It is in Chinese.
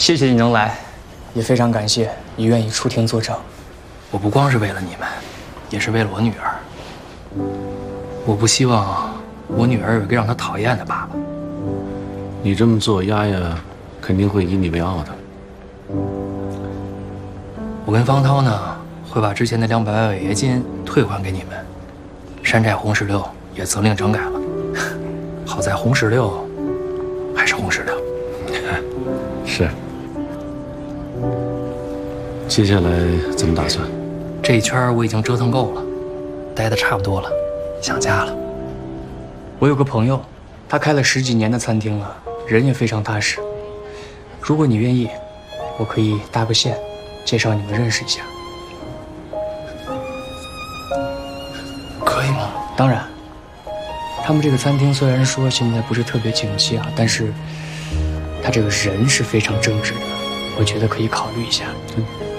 谢谢你能来，也非常感谢你愿意出庭作证。 我不光是为了你们，也是为了我女儿。我不希望我女儿有一个让她讨厌的爸爸。 你这么做，丫丫肯定会以你为傲的。 我跟方涛呢，会把之前的200万违约金退还给你们，山寨红石榴也责令整改了。好在红石榴还是红石榴。 是。接下来怎么打算？ 这一圈我已经折腾够了，待得差不多了，想家了。 我有个朋友，他开了10几年的餐厅了，人也非常踏实。如果你愿意，我可以搭个线，介绍你们认识一下。 可以吗？ 当然。他们这个餐厅虽然说现在不是特别景气啊，但是他这个人是非常正直的，我觉得可以考虑一下。